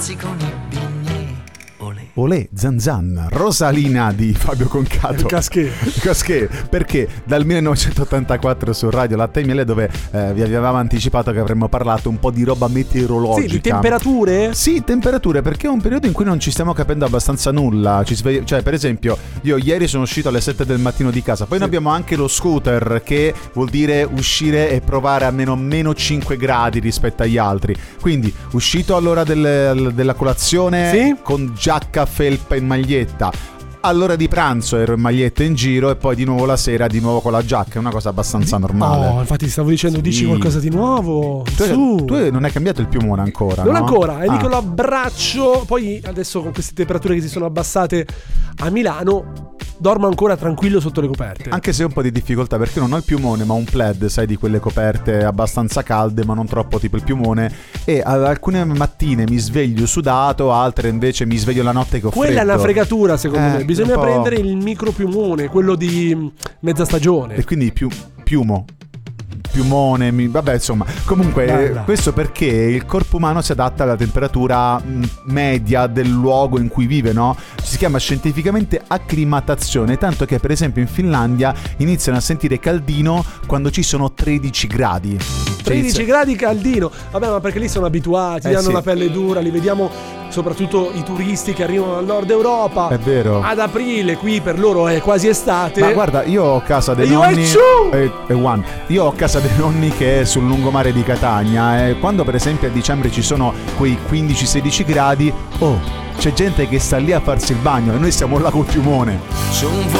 con i bignè. Olè, Zanzan, Rosalina di Fabio Concato. Casché, perché dal 1984 su Radio Latte e Miele, dove vi avevamo anticipato che avremmo parlato un po' di roba meteorologica. Sì, di temperature? Sì, temperature, perché è un periodo in cui non ci stiamo capendo abbastanza nulla. Cioè, per esempio, io ieri sono uscito alle 7 del mattino di casa, poi noi abbiamo anche lo scooter, che vuol dire uscire e provare a meno 5 gradi rispetto agli altri. Quindi, uscito all'ora della colazione, sì? Con giacca, felpa e maglietta. All'ora di pranzo ero in maglietta in giro e poi di nuovo la sera di nuovo con la giacca. È una cosa abbastanza normale. Oh, infatti stavo dicendo, sì. Dici qualcosa di nuovo. Tu non hai cambiato il piumone ancora? Non no? ancora, dico l'abbraccio. Poi adesso con queste temperature che si sono abbassate a Milano dormo ancora tranquillo sotto le coperte. Anche se ho un po' di difficoltà, perché non ho il piumone ma un plaid, sai, di quelle coperte abbastanza calde ma non troppo tipo il piumone. E alcune mattine mi sveglio sudato, altre invece mi sveglio la notte che ho freddo. Quella è una fregatura secondo me. Bisogna prendere il micro piumone, quello di mezza stagione. E quindi piumone, vabbè, insomma, comunque questo perché il corpo umano si adatta alla temperatura media del luogo in cui vive, no? Si chiama scientificamente acclimatazione, tanto che per esempio in Finlandia iniziano a sentire caldino quando ci sono 13 gradi. 13 gradi caldino, vabbè, ma perché lì sono abituati, hanno la pelle dura, li vediamo soprattutto i turisti che arrivano dal nord Europa. È vero. Ad aprile qui per loro è quasi estate. Ma guarda, io ho casa dei nonni io ho casa dei nonni che è sul lungomare di Catania, e quando per esempio a dicembre ci sono quei 15-16 gradi, c'è gente che sta lì a farsi il bagno e noi siamo là col piumone. C'è un